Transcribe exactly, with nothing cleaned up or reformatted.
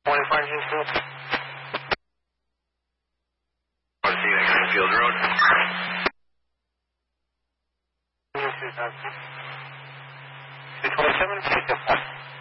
twenty-five Houston. Want to see you at Greenfield Road? two twenty-seven, pick up.